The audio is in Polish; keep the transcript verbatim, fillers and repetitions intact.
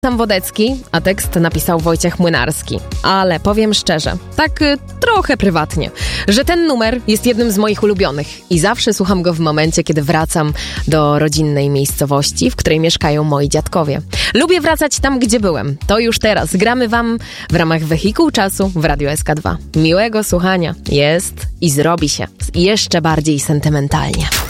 Sam Wodecki, a tekst napisał Wojciech Młynarski. Ale powiem szczerze, tak y, trochę prywatnie, że ten numer jest jednym z moich ulubionych i zawsze słucham go w momencie, kiedy wracam do rodzinnej miejscowości, w której mieszkają moi dziadkowie. Lubię wracać tam, gdzie byłem. To już teraz gramy wam w ramach Wehikuł Czasu w Radiu S K dwa. Miłego słuchania. Jest i zrobi się jeszcze bardziej sentymentalnie.